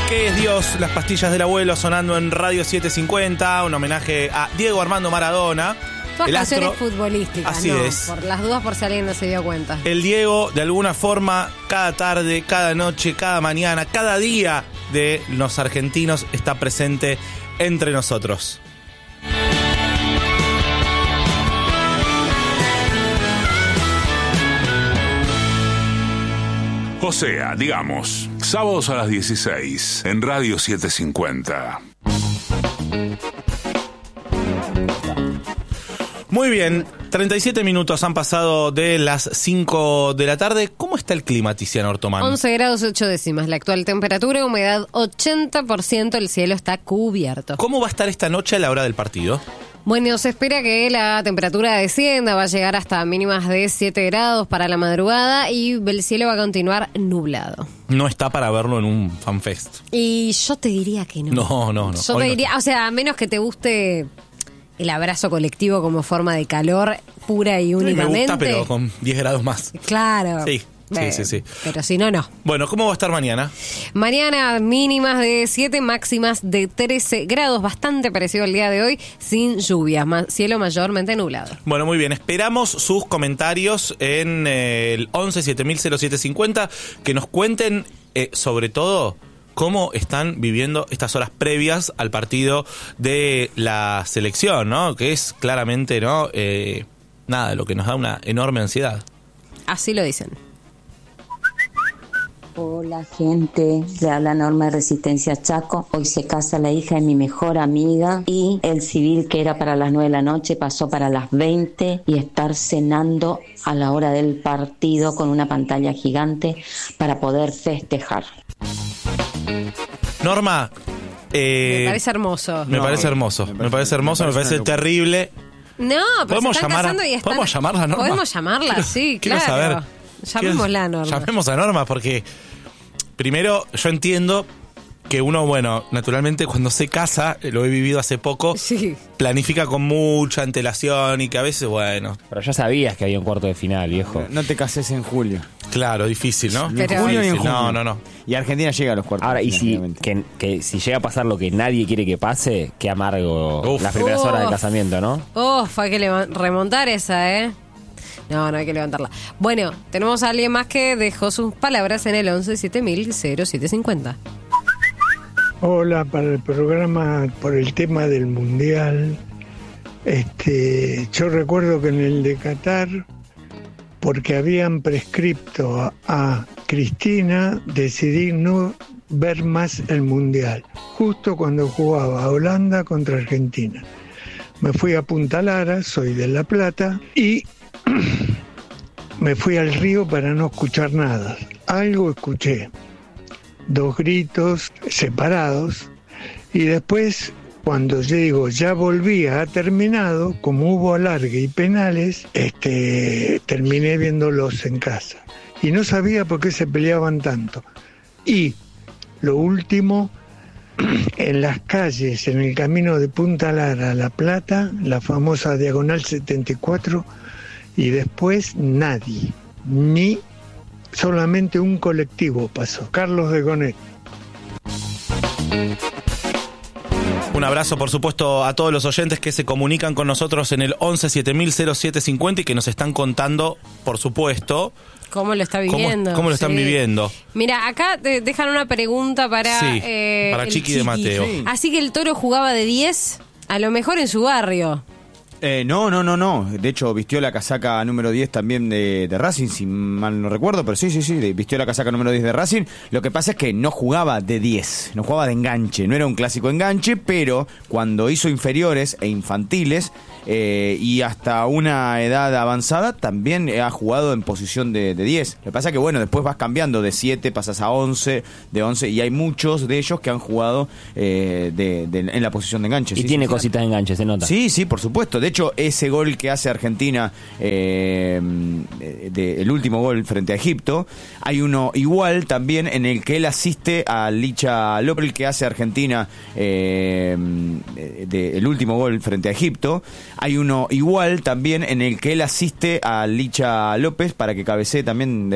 ¿Qué es Dios? Las pastillas del abuelo sonando en Radio 750, un homenaje a Diego Armando Maradona. Todas el canciones astro. futbolísticas, Así ¿no? es. Por las dudas, por si alguien no se dio cuenta. El Diego, de alguna forma, cada tarde, cada noche, cada mañana, cada día de los argentinos está presente entre nosotros. O sea, digamos, sábados a las 16 en Radio 750. Muy bien, 37 minutos han pasado de las 5 de la tarde. ¿Cómo está el clima, Tiziana Ortomán? 11 grados 8 décimas. La actual temperatura, humedad 80%, el cielo está cubierto. ¿Cómo va a estar esta noche a la hora del partido? Bueno, se espera que la temperatura descienda, va a llegar hasta mínimas de 7 grados para la madrugada y el cielo va a continuar nublado. No está para verlo en un fanfest. Y yo te diría que no. No. Yo te diría, o sea, a menos que te guste el abrazo colectivo como forma de calor pura y únicamente. Me gusta, pero con 10 grados más. Claro. Sí. Pero si no, no. Bueno, ¿cómo va a estar mañana? Mañana mínimas de 7, máximas de 13 grados, bastante parecido al día de hoy, sin lluvias, cielo mayormente nublado. Bueno, muy bien, esperamos sus comentarios en el 11-7000-0750, que nos cuenten sobre todo cómo están viviendo estas horas previas al partido de la selección, ¿no? Que es claramente, ¿no? Lo que nos da una enorme ansiedad. Así lo dicen. Hola gente, le habla Norma de Resistencia Chaco. Hoy se casa la hija de mi mejor amiga y el civil que era para las 9 de la noche pasó para las 20 y estar cenando a la hora del partido con una pantalla gigante para poder festejar. Norma, me parece hermoso. Me parece hermoso, me parece terrible. No, pero se están casando y están... ¿Podemos llamarla, Norma? Podemos llamarla, sí, claro. Quiero saber. Llamémosla, Norma. Llamemos a Norma porque, primero, yo entiendo que uno, naturalmente cuando se casa, lo he vivido hace poco, sí, planifica con mucha antelación y que a veces, Pero ya sabías que había un cuarto de final, viejo. No te cases en julio. Claro, difícil, ¿no? En junio y en junio. No. Y Argentina llega a los cuartos. Ahora, de y final, que si llega a pasar lo que nadie quiere que pase, qué amargo las primeras horas de casamiento, ¿no? Hay que remontar esa, ¿eh? No hay que levantarla. Bueno, tenemos a alguien más que dejó sus palabras en el 11-7000-0750. Hola, para el programa, por el tema del Mundial, yo recuerdo que en el de Qatar, porque habían prescripto a Cristina, decidí no ver más el Mundial, justo cuando jugaba Holanda contra Argentina. Me fui a Punta Lara, soy de La Plata, y me fui al río para no escuchar nada. Algo escuché, 2 gritos separados, y después, cuando llego, ya volvía, ha terminado, como hubo alargue y penales, terminé viéndolos en casa. Y no sabía por qué se peleaban tanto. Y lo último, en las calles, en el camino de Punta Lara a La Plata, la famosa Diagonal 74, y después nadie, ni solamente un colectivo pasó. Carlos de Gonet. Un abrazo, por supuesto, a todos los oyentes que se comunican con nosotros en el 11-7000-0750 y que nos están contando, por supuesto, ¿cómo lo está viviendo? ¿Cómo lo están viviendo? Mira, acá te dejan una pregunta para... para Chiqui de Mateo. Sí. Así que el Toro jugaba de 10, a lo mejor en su barrio. No. De hecho, vistió la casaca número 10 también de Racing, si mal no recuerdo, pero sí, vistió la casaca número 10 de Racing. Lo que pasa es que no jugaba de 10, no jugaba de enganche, no era un clásico enganche, pero cuando hizo inferiores e infantiles y hasta una edad avanzada, también ha jugado en posición de 10. Lo que pasa es que, después vas cambiando, de 7 pasas a 11, de 11, y hay muchos de ellos que han jugado en la posición de enganche. Y tiene cositas de enganche, se nota. Sí, por supuesto. De hecho, ese gol que hace Argentina, el último gol frente a Egipto, hay uno igual también en el que él asiste a Licha López, el que hace Argentina, el último gol frente a Egipto. Hay uno igual también en el que él asiste a Licha López para que cabecee también